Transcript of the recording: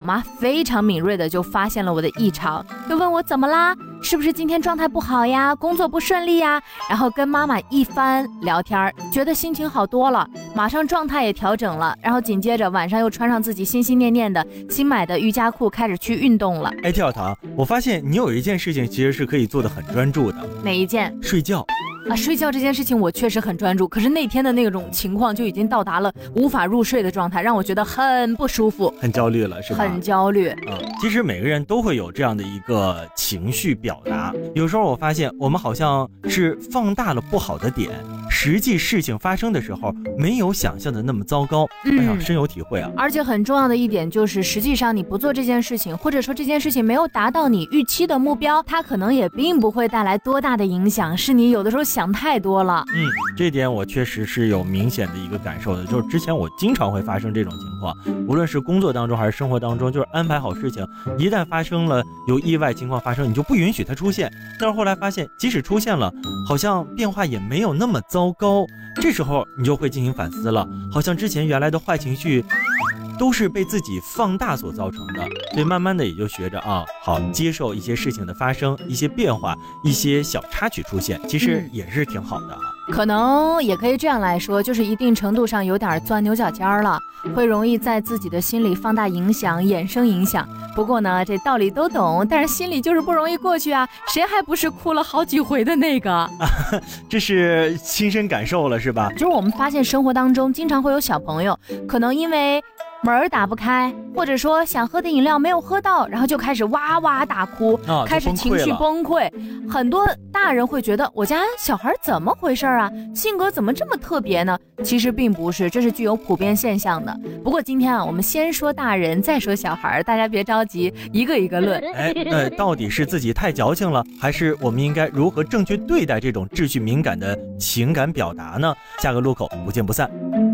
妈非常敏锐的就发现了我的异常，就问我怎么啦，是不是今天状态不好呀，工作不顺利呀？然后跟妈妈一番聊天，觉得心情好多了，马上状态也调整了，然后紧接着晚上又穿上自己心心念念的新买的瑜伽裤，开始去运动了。 哎，跳糖，我发现你有一件事情其实是可以做得很专注的。 哪一件？ 睡觉。 睡觉这件事情我确实很专注，可是那天的那种情况就已经到达了无法入睡的状态，让我觉得很不舒服， 很焦虑了，是吧？ 很焦虑。 其实每个人都会有这样的一个情绪表达，有时候我发现我们好像是放大了不好的点，实际事情发生的时候没有想象的那么糟糕。哎呀，深有体会啊！ 而且很重要的一点就是，实际上你不做这件事情，或者说这件事情没有达到你预期的目标，它可能也并不会带来多大的影响，是你有的时候想太多了。 这点我确实是有明显的一个感受的，就是之前我经常会发生这种情况，无论是工作当中还是生活当中，就是安排好事情，一旦发生了有意外情况发生，你就不允许它出现。但是后来发现，即使出现了，好像变化也没有那么糟糕，这时候你就会进行反思了，好像之前原来的坏情绪都是被自己放大所造成的，所以慢慢的也就学着好接受一些事情的发生，一些变化，一些小插曲出现，其实也是挺好的。 可能也可以这样来说，就是一定程度上有点钻牛角尖了，会容易在自己的心里放大影响，衍生影响。不过呢，这道理都懂，但是心里就是不容易过去啊，谁还不是哭了好几回的那个？ 这是亲身感受了是吧？ 就是我们发现生活当中经常会有小朋友，可能因为门打不开，或者说想喝的饮料没有喝到，然后就开始哇哇大哭，开始情绪崩溃。很多大人会觉得我家小孩怎么回事啊，性格怎么这么特别呢？其实并不是，这是具有普遍现象的。不过今天我们先说大人，再说小孩，大家别着急，一个一个论。 到底是自己太矫情了，还是我们应该如何正确对待这种秩序敏感的情感表达呢？下个路口不见不散。